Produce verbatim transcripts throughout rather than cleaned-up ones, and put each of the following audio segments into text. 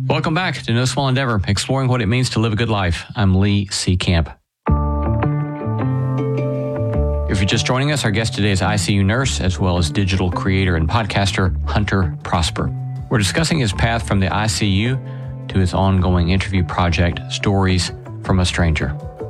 Welcome back to No Small Endeavor, exploring what it means to live a good life. I'm Lee C. Camp. If you're just joining us, our guest today is I C U nurse, as well as digital creator and podcaster, Hunter Prosper. We're discussing his path from the I C U to his ongoing interview project, Stories from a Stranger.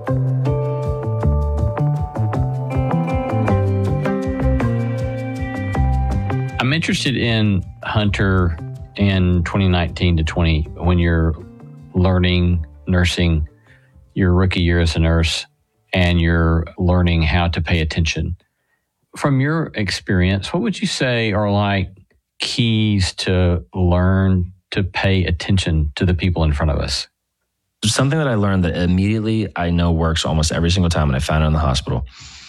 I'm interested in Hunter in twenty nineteen to twenty, when you're learning nursing, your rookie year as a nurse, and you're learning how to pay attention. From your experience, what would you say are like keys to learn to pay attention to the people in front of us? Something that I learned that immediately I know works almost every single time, and I found it in the hospital,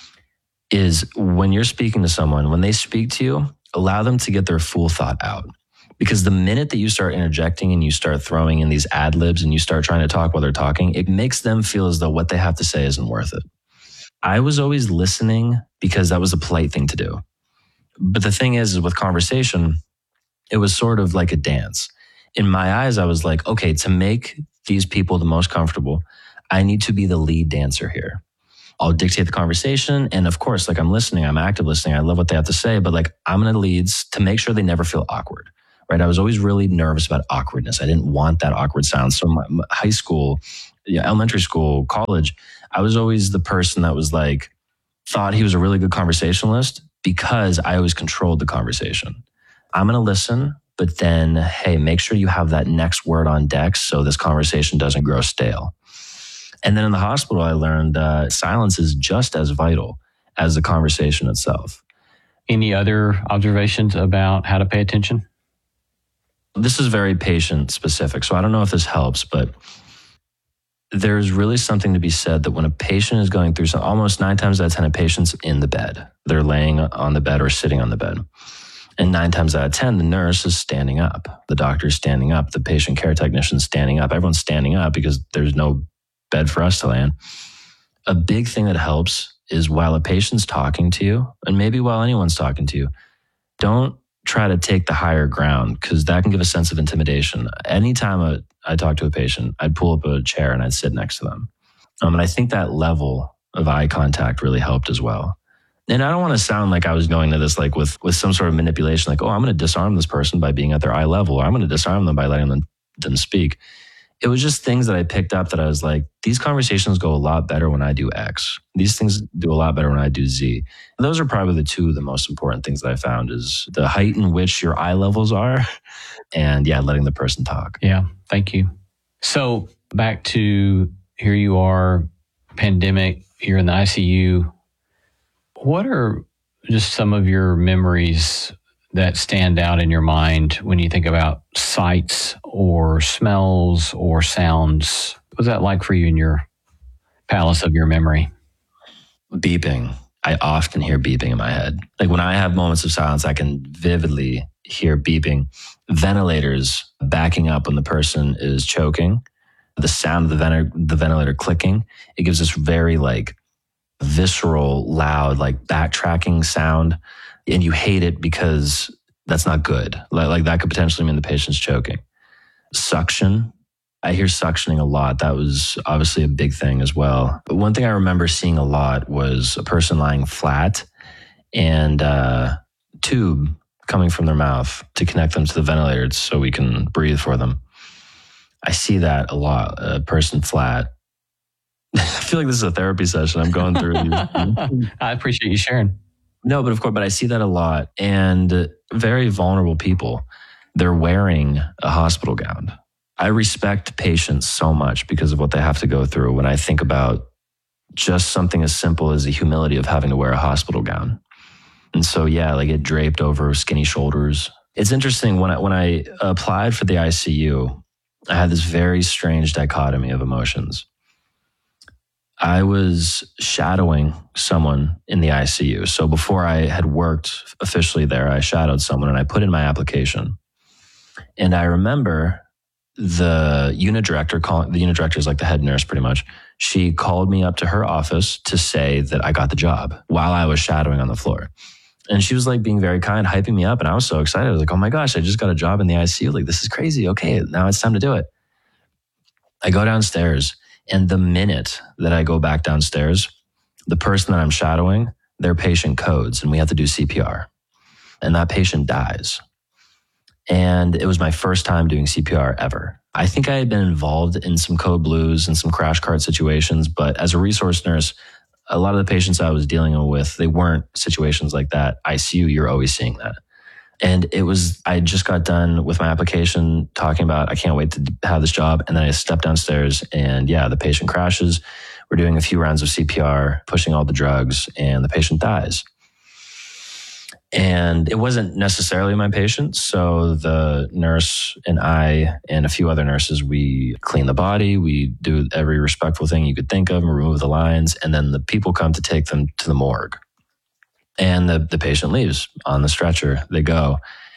is when you're speaking to someone, when they speak to you, allow them to get their full thought out. Because the minute that you start interjecting and you start throwing in these ad libs and you start trying to talk while they're talking, it makes them feel as though what they have to say isn't worth it. I was always listening because that was a polite thing to do. But the thing is, is with conversation, it was sort of like a dance. In my eyes, I was like, okay, to make these people the most comfortable, I need to be the lead dancer here. I'll dictate the conversation. And of course, like I'm listening, I'm active listening. I love what they have to say, but like I'm going to lead to make sure they never feel awkward. Right? I was always really nervous about awkwardness. I didn't want that awkward sound. So my, my high school, yeah, elementary school, college, I was always the person that was like, thought he was a really good conversationalist because I always controlled the conversation. I'm going to listen, but then, hey, make sure you have that next word on deck so this conversation doesn't grow stale. And then in the hospital, I learned uh, silence is just as vital as the conversation itself. Any other observations about how to pay attention? This is very patient specific, so I don't know if this helps, but there's really something to be said that when a patient is going through some, almost nine times out of ten, a patient's in the bed. They're laying on the bed or sitting on the bed. And nine times out of ten, the nurse is standing up. The doctor's standing up. The patient care technician's standing up. Everyone's standing up because there's no bed for us to lay in. A big thing that helps is while a patient's talking to you, and maybe while anyone's talking to you, don't try to take the higher ground because that can give a sense of intimidation. Anytime I, I talk to a patient, I'd pull up a chair and I'd sit next to them. Um, and I think that level of eye contact really helped as well. And I don't want to sound like I was going to this like with, with some sort of manipulation, like, oh, I'm going to disarm this person by being at their eye level, or I'm going to disarm them by letting them, them speak. It was just things that I picked up that I was like, these conversations go a lot better when I do X. These things do a lot better when I do Z. And those are probably the two of the most important things that I found is the height in which your eye levels are and yeah, letting the person talk. Yeah, thank you. So back to here you are, pandemic, you're in the I C U. What are just some of your memories that stand out in your mind when you think about sights or smells or sounds? What's that like for you in your palace of your memory? Beeping. I often hear beeping in my head. Like when I have moments of silence, I can vividly hear beeping. Ventilators backing up when the person is choking. The sound of the, vent- the ventilator clicking. It gives this very like visceral, loud, like backtracking sound. And you hate it because that's not good. Like, like that could potentially mean the patient's choking. Suction. I hear suctioning a lot. That was obviously a big thing as well. But one thing I remember seeing a lot was a person lying flat and a tube coming from their mouth to connect them to the ventilator so we can breathe for them. I see that a lot. A person flat. I feel like this is a therapy session. I'm going through. I appreciate you sharing. No, but of course, but I see that a lot. And very vulnerable people, they're wearing a hospital gown. I respect patients so much because of what they have to go through when I think about just something as simple as the humility of having to wear a hospital gown. And so, yeah, like it draped over skinny shoulders. It's interesting, when I, when I applied for the I C U, I had this very strange dichotomy of emotions. I was shadowing someone in the I C U. So before I had worked officially there, I shadowed someone and I put in my application. And I remember the unit director, calling, the unit director is like the head nurse pretty much. She called me up to her office to say that I got the job while I was shadowing on the floor. And she was like being very kind, hyping me up. And I was so excited. I was like, oh my gosh, I just got a job in the I C U. Like, this is crazy. Okay, now it's time to do it. I go downstairs, and the minute that I go back downstairs, the person that I'm shadowing, their patient codes, and we have to do C P R. And that patient dies. And it was my first time doing C P R ever. I think I had been involved in some code blues and some crash cart situations, but as a resource nurse, a lot of the patients I was dealing with, they weren't situations like that. I C U, you're always seeing that. And it was, I just got done with my application talking about, I can't wait to have this job. And then I stepped downstairs and yeah, the patient crashes. We're doing a few rounds of C P R, pushing all the drugs, and the patient dies. And it wasn't necessarily my patient. So the nurse and I and a few other nurses, we clean the body. We do every respectful thing you could think of and remove the lines. And then the people come to take them to the morgue. And the, the patient leaves on the stretcher. They go.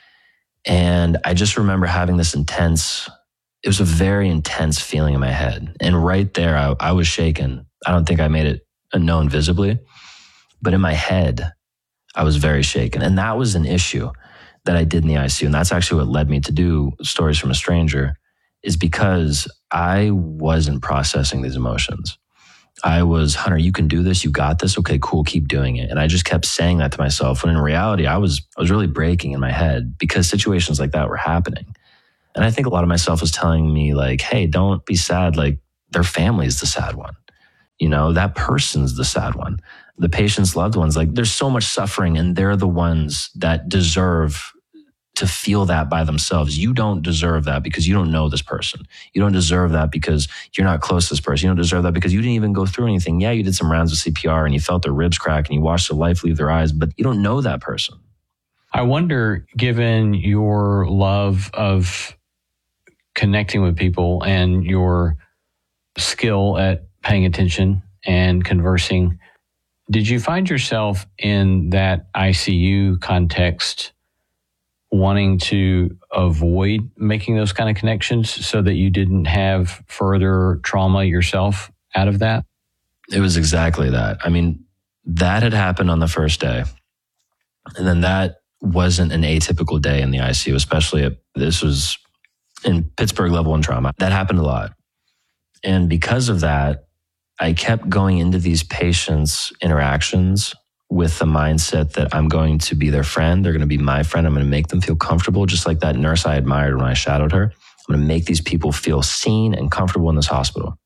And I just remember having this intense, it was a very intense feeling in my head. And right there, I, I was shaken. I don't think I made it known visibly, but in my head, I was very shaken. And that was an issue that I did in the I C U. And that's actually what led me to do Stories from a Stranger, is because I wasn't processing these emotions. I was, Hunter, you can do this. You got this. Okay, cool. Keep doing it. And I just kept saying that to myself when in reality, I was, I was really breaking in my head because situations like that were happening. And I think a lot of myself was telling me like, hey, don't be sad. Like, their family is the sad one. You know, that person's the sad one. The patient's loved ones, like, there's so much suffering and they're the ones that deserve to feel that by themselves. You don't deserve that because you don't know this person. You don't deserve that because you're not close to this person. You don't deserve that because you didn't even go through anything. Yeah, you did some rounds of C P R and you felt their ribs crack and you watched the life leave their eyes, but you don't know that person. I wonder, given your love of connecting with people and your skill at paying attention and conversing, did you find yourself in that I C U context wanting to avoid making those kind of connections so that you didn't have further trauma yourself out of that? It was exactly that. I mean, that had happened on the first day. And then that wasn't an atypical day in the I C U, especially at, this was in Pittsburgh level one trauma. That happened a lot. And because of that, I kept going into these patients' interactions with the mindset that I'm going to be their friend. They're going to be my friend. I'm going to make them feel comfortable, just like that nurse I admired when I shadowed her. I'm going to make these people feel seen and comfortable in this hospital.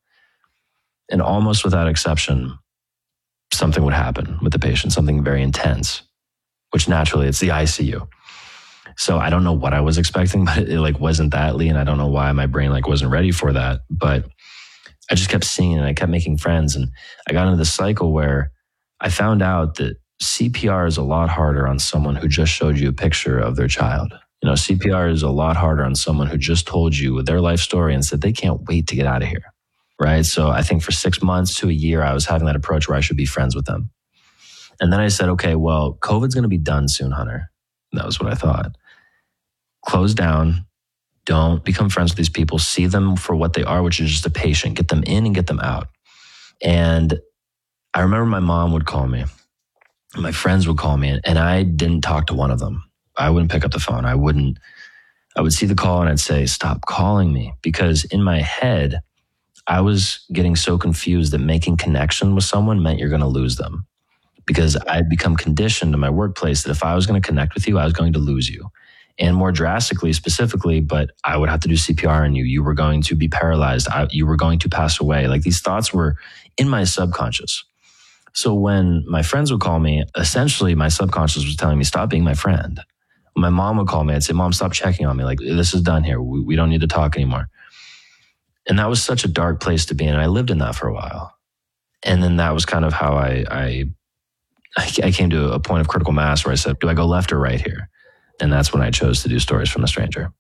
And almost without exception, something would happen with the patient, something very intense, which naturally it's the I C U. So I don't know what I was expecting, but it, it like wasn't that, Lee, and I don't know why my brain like wasn't ready for that. But I just kept seeing it and I kept making friends. And I got into this cycle where I found out that C P R is a lot harder on someone who just showed you a picture of their child. You know, C P R is a lot harder on someone who just told you their life story and said they can't wait to get out of here, right? So I think for six months to a year, I was having that approach where I should be friends with them. And then I said, okay, well, COVID's going to be done soon, Hunter. And that was what I thought. Close down. Don't become friends with these people. See them for what they are, which is just a patient. Get them in and get them out. And I remember my mom would call me. My friends would call me, and I didn't talk to one of them. I wouldn't pick up the phone. I wouldn't. I would see the call and I'd say, stop calling me. Because in my head, I was getting so confused that making connection with someone meant you're going to lose them. Because I'd become conditioned in my workplace that if I was going to connect with you, I was going to lose you. And more drastically, specifically, but I would have to do C P R on you. You were going to be paralyzed. I, you were going to pass away. Like, these thoughts were in my subconscious. So when my friends would call me, essentially my subconscious was telling me, stop being my friend. When my mom would call me, I'd say, Mom, stop checking on me. Like, this is done here. We, we don't need to talk anymore. And that was such a dark place to be in. And I lived in that for a while. And then that was kind of how I, I, I came to a point of critical mass where I said, do I go left or right here? And that's when I chose to do Stories from a Stranger.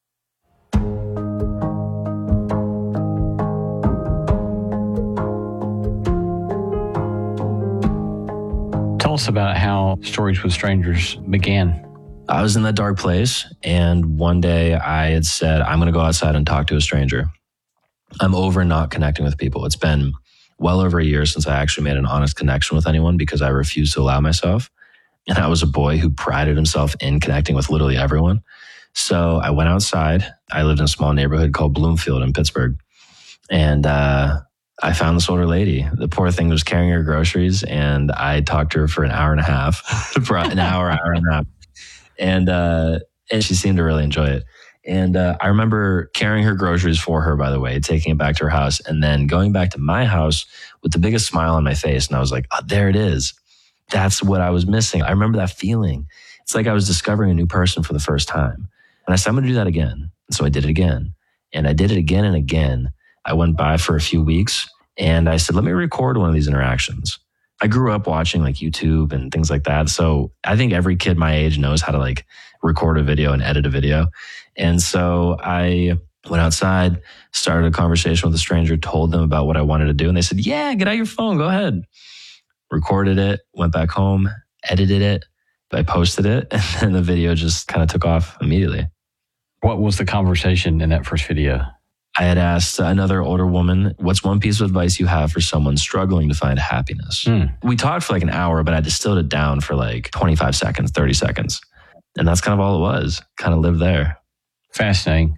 Tell us about how Stories with Strangers began. I was in that dark place, and one day I had said, I'm going to go outside and talk to a stranger. I'm over not connecting with people. It's been well over a year since I actually made an honest connection with anyone because I refused to allow myself. And I was a boy who prided himself in connecting with literally everyone. So I went outside. I lived in a small neighborhood called Bloomfield in Pittsburgh. And uh, I found this older lady. The poor thing was carrying her groceries. And I talked to her for an hour and a half, for an hour, hour and a half. And, uh, and she seemed to really enjoy it. And uh, I remember carrying her groceries for her, by the way, taking it back to her house, and then going back to my house with the biggest smile on my face. And I was like, oh, there it is. That's what I was missing. I remember that feeling. It's like I was discovering a new person for the first time. And I said, I'm going to do that again. And so I did it again. And I did it again and again. I went by for a few weeks and I said, let me record one of these interactions. I grew up watching like YouTube and things like that. So I think every kid my age knows how to like record a video and edit a video. And so I went outside, started a conversation with a stranger, told them about what I wanted to do. And they said, yeah, get out your phone, go ahead. Recorded it, went back home, edited it. I posted it, and then the video just kind of took off immediately. What was the conversation in that first video? I had asked another older woman, what's one piece of advice you have for someone struggling to find happiness? Mm. We talked for like an hour, but I distilled it down for like twenty-five seconds, thirty seconds. And that's kind of all it was. Kind of lived there. Fascinating.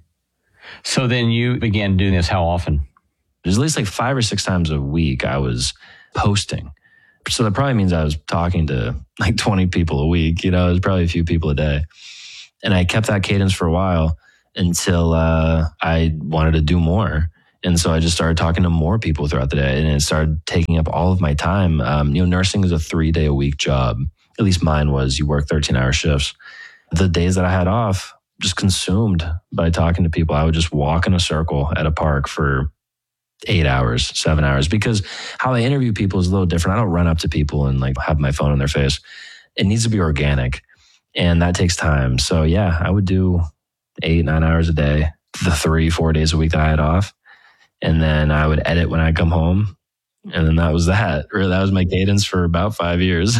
So then you began doing this how often? There's at least like five or six times a week I was posting. So that probably means I was talking to like twenty people a week. You know, it was probably a few people a day. And I kept that cadence for a while until uh, I wanted to do more. And so I just started talking to more people throughout the day, and it started taking up all of my time. Um, you know, nursing is a three day a week job. At least mine was. You work thirteen hour shifts. The days that I had off, just consumed by talking to people. I would just walk in a circle at a park for eight hours, seven hours, because how I interview people is a little different. I don't run up to people and like have my phone in their face. It needs to be organic, and that takes time. So yeah, I would do eight, nine hours a day, the three, four days a week that I had off. And then I would edit when I come home. And then that was that. Really, that was my cadence for about five years.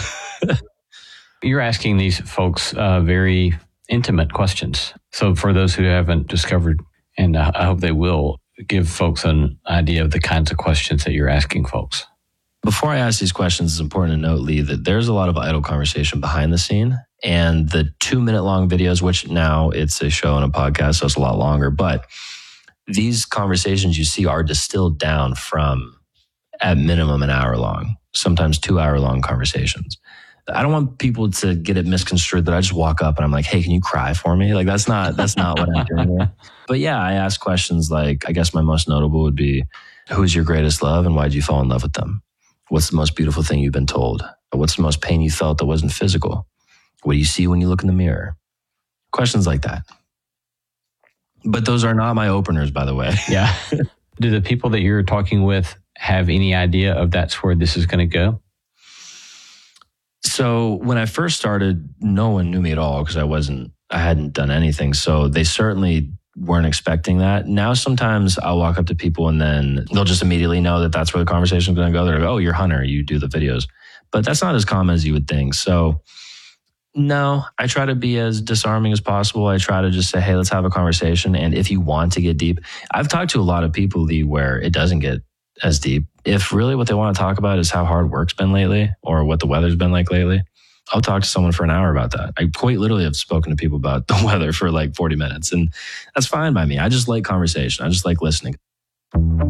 You're asking these folks uh, very intimate questions. So for those who haven't discovered, and I hope they will, give folks an idea of the kinds of questions that you're asking folks. Before I ask these questions, it's important to note, Lee, that there's a lot of idle conversation behind the scene. And the two minute long videos, which now it's a show and a podcast, so it's a lot longer, but these conversations you see are distilled down from at minimum an hour long, sometimes two hour long conversations. I don't want people to get it misconstrued that I just walk up and I'm like, hey, can you cry for me? Like, that's not, that's not what I'm doing here. But yeah, I ask questions like, I guess my most notable would be, who's your greatest love and why did you fall in love with them? What's the most beautiful thing you've been told? What's the most pain you felt that wasn't physical? What do you see when you look in the mirror? Questions like that. But those are not my openers, by the way. Yeah. Do the people that you're talking with have any idea of that's where this is going to go? So when I first started, no one knew me at all because I wasn't, I hadn't done anything. So they certainly weren't expecting that. Now, sometimes I'll walk up to people and then they'll just immediately know that that's where the conversation is going to go. They're like, oh, you're Hunter, you do the videos. But that's not as common as you would think. So no, I try to be as disarming as possible. I try to just say, hey, let's have a conversation. And if you want to get deep, I've talked to a lot of people, Lee, where it doesn't get as deep. If really what they want to talk about is how hard work's been lately or what the weather's been like lately, I'll talk to someone for an hour about that. I quite literally have spoken to people about the weather for like forty minutes, and that's fine by me. I just like conversation. I just like listening.